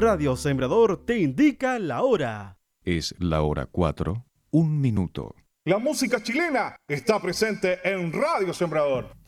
Radio Sembrador te indica la hora. Es la hora 4, 1 minuto. La música chilena está presente en Radio Sembrador.